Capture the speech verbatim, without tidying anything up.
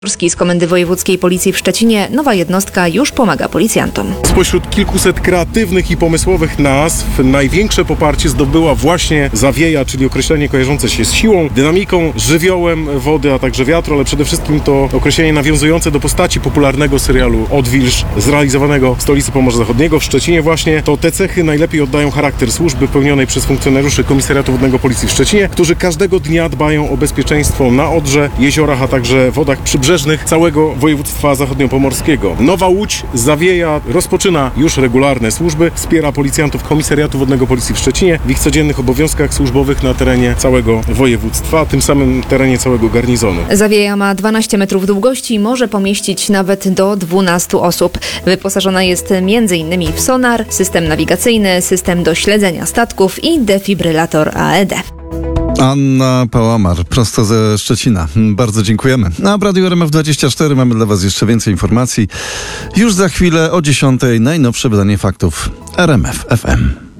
Z Komendy Wojewódzkiej Policji w Szczecinie nowa jednostka już pomaga policjantom. Spośród kilkuset kreatywnych i pomysłowych nazw największe poparcie zdobyła właśnie Zawieja, czyli określenie kojarzące się z siłą, dynamiką, żywiołem wody, a także wiatru, ale przede wszystkim to określenie nawiązujące do postaci popularnego serialu Odwilż, zrealizowanego w stolicy Pomorza Zachodniego, w Szczecinie właśnie. To te cechy najlepiej oddają charakter służby pełnionej przez funkcjonariuszy Komisariatu Wodnego Policji w Szczecinie, którzy każdego dnia dbają o bezpieczeństwo na Odrze, jeziorach, a także wodach przybrzeżnych całego województwa zachodniopomorskiego. Nowa Łódź, Zawieja rozpoczyna już regularne służby, wspiera policjantów Komisariatu Wodnego Policji w Szczecinie w ich codziennych obowiązkach służbowych na terenie całego województwa, a tym samym terenie całego garnizonu. Zawieja ma dwanaście metrów długości i może pomieścić nawet do dwunastu osób. Wyposażona jest między innymi w sonar, system nawigacyjny, system do śledzenia statków i defibrylator A E D. Anna Pałamar, prosto ze Szczecina. Bardzo dziękujemy. A w Radiu R M F dwadzieścia cztery mamy dla Was jeszcze więcej informacji. Już za chwilę o dziesiątej najnowsze wydanie faktów R M F F M.